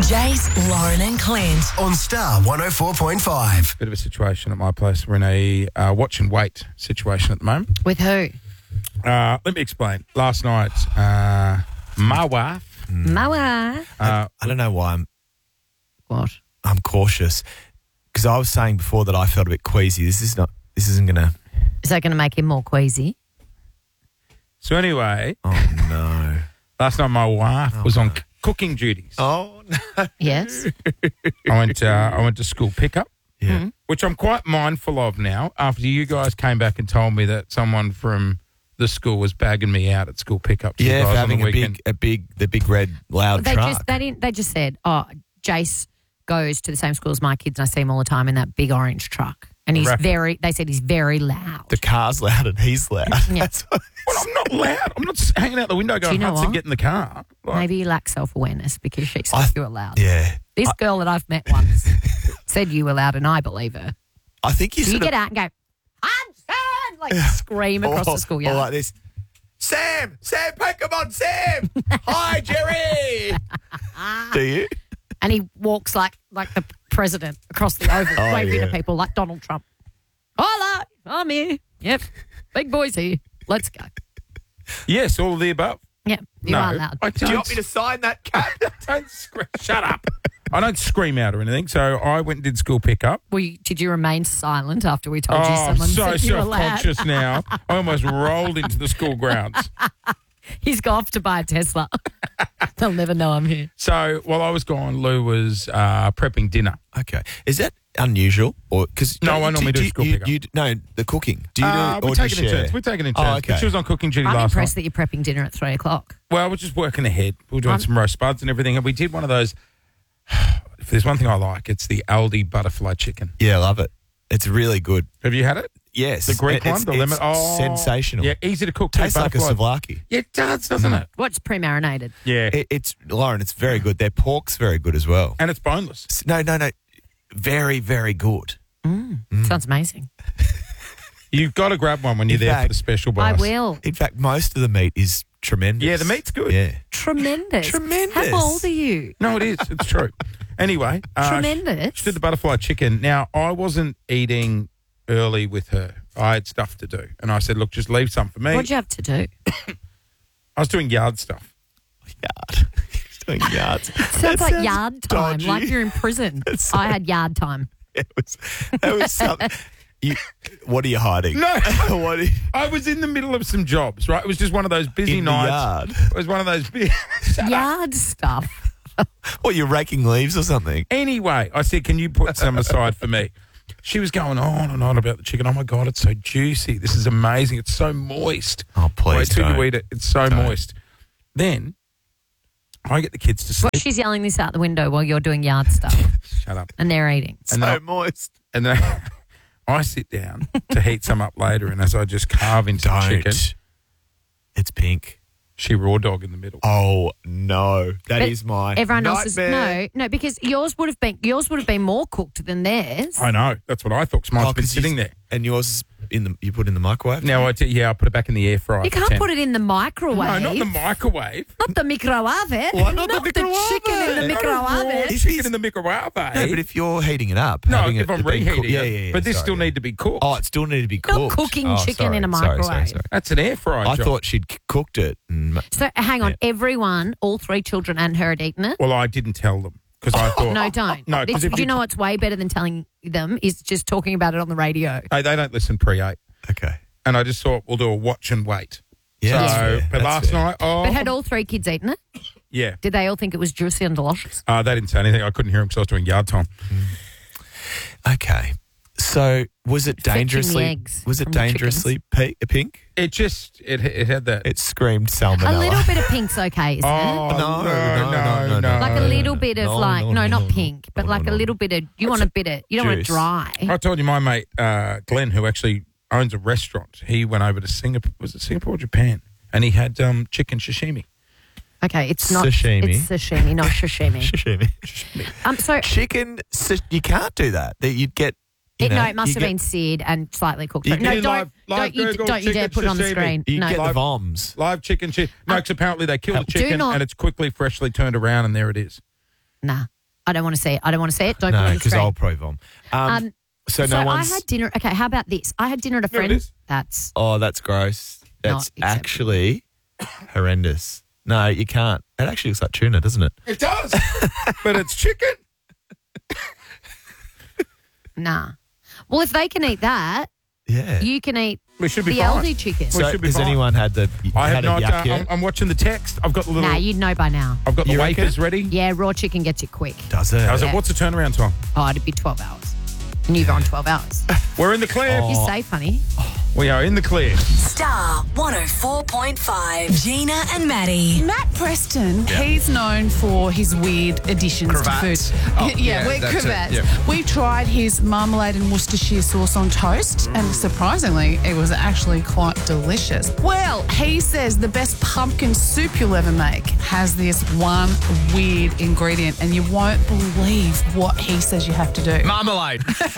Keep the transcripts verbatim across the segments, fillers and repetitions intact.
Jace, Lauren and Clint. On Star one oh four point five. Bit of a situation at my place. We're in a uh, watch and wait situation at the moment. With who? Uh, let me explain. Last night, uh, my wife... My wife. Uh, I don't know why I'm What? I'm cautious because I was saying before that I felt a bit queasy. This is not. This isn't going to. Is that going to make him more queasy? so anyway, Oh no. last night my wife was on c- cooking duties. Oh no. Yes. I went uh, I went to school pickup, Yeah. which I'm quite mindful of now after you guys came back and told me that someone from the school was bagging me out at school pickup. to you Yeah, guys for on having the a weekend. big, a big, the big red loud They truck. just they didn't. They just said, "Oh, Jace goes to the same school as my kids, and I see him all the time in that big orange truck." And he's Right. very. They said he's very loud. the car's loud and he's loud. Yeah. That's what, Well, I'm not loud. I'm not s- hanging out the window going, you know Hudson, what? get in the car. Like, Maybe you lack self awareness because she said I- you were loud. yeah. This girl that I've met once said you were loud, and I believe her. I think you So you sort get of, out and go, Hudson! Like scream across or, the or schoolyard. like this. Sam, Sam, Pokemon, Sam. Hi, Jerry. Do you? And he walks like like the president across the oval, Oh, waving yeah. to people like Donald Trump. Hola, I'm here. Yep, big boy's here. Let's go. yes, all of the above. Yep, you no, are loud. I Do you don't, want me to sign that cap? don't scream. Shut up. I don't scream out or anything. So I went and did school pickup. Well, you, did you remain silent after we told you Oh, someone so said you were loud? self-conscious now. I almost rolled into the school grounds. He's got off to buy a Tesla. They'll never know I'm here. So while I was gone, Lou was uh, prepping dinner. Okay. Is that unusual? Or because No, I normally do you, school you, pickup. you, No, the cooking. Do you Uh, do we or do take you it in share? turns. We take it in Oh, turns. okay. But she was on cooking duty I'm last impressed night. that you're prepping dinner at three o'clock. Well, we're just working ahead. We were doing I'm- some roast buds and everything. And we did one of those. If there's one thing I like, it's the Aldi butterfly chicken. Yeah, I love it. It's really good. Have you had it? Yes. The Greek It's- one, the it's lemon. Oh, sensational. Yeah, easy to cook. too, Tastes like a butterfly. souvlaki. Yeah, it does, doesn't it? What's pre-marinated? Yeah. It, it's, Lauren, it's very good. Their pork's very good as well. and it's boneless. S- No, no, no. Very, very good. Sounds amazing. You've got to grab one when you're In there for fact, the special I boss. will. In fact, most of the meat is tremendous. Yeah, the meat's good. Yeah. Tremendous. Tremendous. How old are you? No, it is. It's true. Anyway. Uh, Tremendous. She did the butterfly chicken. Now, I wasn't eating early with her. I had stuff to do. And I said, look, just leave some for me. What'd you have to do? I was doing yard stuff. Yard. He's doing yards. Sounds That like sounds yard time, dodgy. like you're in prison. It's I had yard time. It was, that was something. You, what are you hiding? No. what are you, I was in the middle of some jobs, right? It was just one of those busy in the nights. yard? It was one of those big... Yard stuff. What, you're raking leaves or something? Anyway, I said, can you put some aside for me? She was going on and on about the chicken. Oh, my God, it's so juicy. This is amazing. It's so moist. Oh, please Wait till don't. you eat it. It's so Don't. moist. Then I get the kids to sleep. Well, she's yelling this out the window while you're doing yard stuff Shut up. and they're eating. And so then I- moist. And then I sit down to heat some up later, and as I just carve into the Don't. chicken, It's pink. she raw dog in the middle. Oh no, that But is my Everyone else's nightmare. no, no, because yours would have been yours would have been more cooked than theirs. I know. That's what I thought. 'Cause mine's Oh, been 'cause you- sitting there. And yours is in the you put in the microwave. Now, I t- yeah, I put it back in the air fryer. You for can't ten. put it in the microwave. No, not the microwave. Not the microwave. Why not the chicken in the microwave? microwave. If Chicken he's- in the microwave. No, but if you're heating it up, No, having if it I'm being reheating cooked- it. yeah, yeah, yeah. But this sorry, still yeah. need to be cooked. Oh, it still need to be Not cooked. cooking Oh, chicken sorry, in a sorry, sorry, microwave. sorry. That's an air fryer I job. thought she'd c- cooked it. And, So hang on, Yeah. everyone, all three children and her had eaten it. Well, I didn't tell them because I thought. No, don't. No, This- 'cause if do you you- know what's way better than telling them is just talking about it on the radio. Hey, they don't listen pre-eight. okay. And I just thought we'll do a watch and wait. Yeah, So, that's fair. but That's last fair. night, oh, But had all three kids eaten it? yeah. Did they all think it was juicy and delicious? Uh, they didn't say anything. I couldn't hear them because I was doing yard time. Okay. So was it Fetching the dangerously? eggs Was it from the dangerously pi- pink? It just, it, it had that. It screamed salmonella. A little bit of pink's okay, isn't oh, it? No, no, no, no, no, no. Like a little bit of No, like, no, no, no, not no, pink, but no, like no, a no. little bit of, you want a bit of, you don't want it Juice. dry. I told you my mate, uh, Glenn, who actually owns a restaurant, he went over to Singapore, was it Singapore or Japan? And he had um, chicken sashimi. Okay, it's not Sashimi. It's sashimi, not sashimi. Sashimi. Um, so Chicken, sa- you can't do that. That you'd get. You it, know, no, it must you have get- been seared and slightly cooked. You no, get don't, live- live don't, you, Google don't you dare chicken put it on the sashimi. screen. You no, get the Live- voms. Live chicken. Chi- no, 'cause apparently they kill the Do chicken not- and it's quickly, freshly turned around and there it is. nah. I don't want to see it. I don't want to see it. Don't put it No, on the because screen. I'll prove them. Um, Um, so, so no one's. I had dinner. Okay, how about this? I had dinner at a There it friend. is. That's Oh, that's gross. That's Not acceptable. actually horrendous. No, you can't. It actually looks like tuna, doesn't it? It does. But it's chicken. nah. Well, if they can eat that, Yeah. you can eat We should be the fine. Aldi chicken. We so should be has fine. anyone had the I have had not. a Uh, yuck yet? I'm, I'm watching the text. I've got the little. Nah, you'd know by now. I've got the You reckon? wafers ready. Yeah, raw chicken gets it quick. Does it? How's it? Yeah. What's the turnaround time? Oh, it'd be twelve hours. And you've gone twelve hours. We're in the clear. Oh. You're safe, honey. We are in the clear. Star one oh four point five. Gina and Maddie. Matt Preston, he's known for his weird additions Cravats. to food. Oh, yeah, yeah, weird that's it, cravats. yep. We tried his marmalade and Worcestershire sauce on toast, and surprisingly, it was actually quite delicious. Well, he says the best pumpkin soup you'll ever make has this one weird ingredient, and you won't believe what he says you have to do. Marmalade.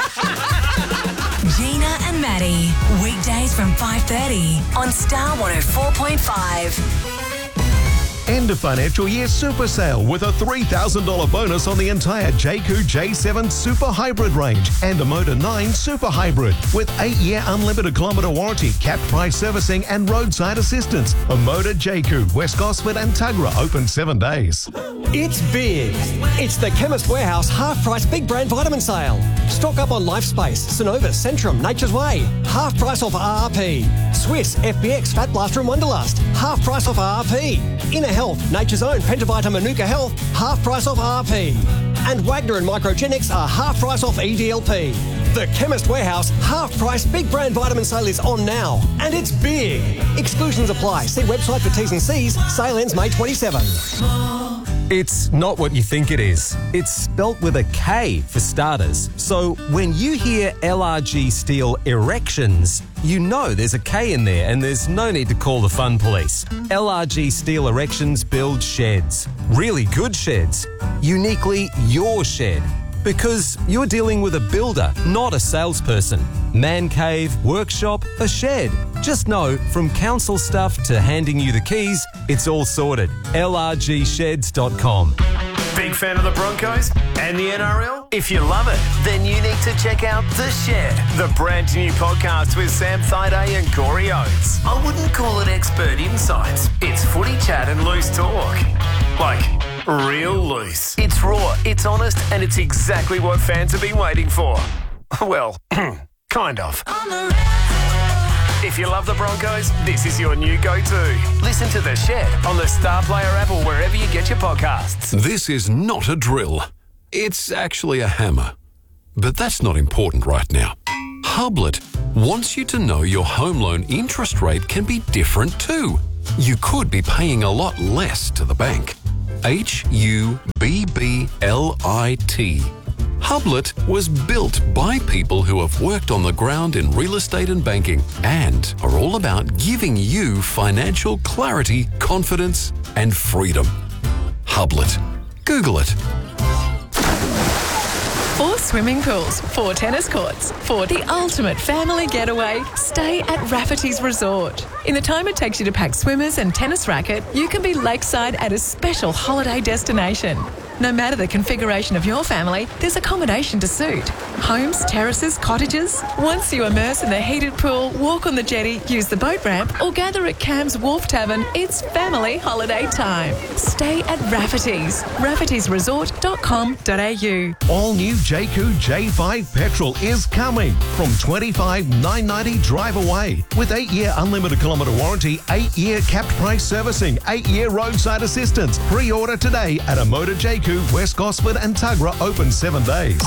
Gina and Maddie. Weekdays from five thirty on Star one oh four point five. End of financial year super sale with a three thousand dollars bonus on the entire J Q J seven Super Hybrid range and a Motor nine Super Hybrid with eight-year unlimited kilometre warranty, capped price servicing and roadside assistance. A Motor J Q, West Gosford and Tuggerah open seven days. It's big. It's the Chemist Warehouse half-price big brand vitamin sale. Stock up on Lifespace, Synovus, Centrum, Nature's Way. Half price off R R P. Swiss, F B X, Fat Blaster and Wonderlust. Half price off R R P. Inner Health, Nature's Own, Pentavita, Manuka Health. Half price off R R P. And Wagner and Microgenics are half price off E D L P. The Chemist Warehouse half-price big brand vitamin sale is on now. And it's big. Exclusions apply. See website for T's and C's. Sale ends May twenty-seventh. It's not what you think it is. It's spelt with a K for starters. So when you hear L R G Steel Erections, you know there's a K in there and there's no need to call the fun police. L R G Steel Erections build sheds. Really good sheds. Uniquely your shed. Because you're dealing with a builder, not a salesperson. Man cave, workshop, a shed. Just know, from council stuff to handing you the keys, it's all sorted. L R G sheds dot com. Big fan of the Broncos and the N R L? If you love it, then you need to check out The Shed, the brand new podcast with Sam Thaiday and Corey Oates. I wouldn't call it expert insights. It's footy chat and loose talk. Like, real loose. It's raw, it's honest, and it's exactly what fans have been waiting for. Well, kind of. If you love the Broncos, this is your new go-to. Listen to The Shed on the Star Player app or wherever you get your podcasts. This is not a drill. It's actually a hammer. But that's not important right now. Hublet wants you to know your home loan interest rate can be different too. You could be paying a lot less to the bank. H U B B L I T. Hublet was built by people who have worked on the ground in real estate and banking and are all about giving you financial clarity, confidence, and freedom. Hublet. Google it. Four swimming pools, four tennis courts, for the ultimate family getaway, stay at Rafferty's Resort. In the time it takes you to pack swimmers and tennis racket, you can be lakeside at a special holiday destination. No matter the configuration of your family, there's accommodation to suit. Homes, terraces, cottages. Once you immerse in the heated pool, walk on the jetty, use the boat ramp, or gather at Cam's Wharf Tavern, it's family holiday time. Stay at Rafferty's. raffertys resort dot com dot a u. All new J Q J five petrol is coming from twenty-five thousand nine hundred ninety drive away with eight-year unlimited kilometre warranty, eight-year capped price servicing, eight-year roadside assistance. Pre-order today at a Motor J Q, West Gosford and Tuggerah open seven days.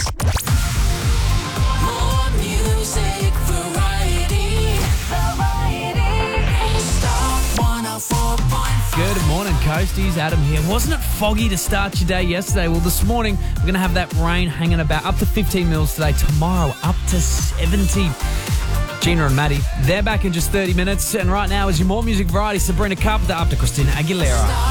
More music, variety, variety. Star one oh four point five. Good morning, Coasties. Adam here. Wasn't it foggy to start your day yesterday? Well, this morning we're going to have that rain hanging about up to fifteen mils today. Tomorrow, up to seventy. Gina and Maddie, they're back in just thirty minutes. And right now is your More Music Variety. Sabrina Carpenter up to Christina Aguilera.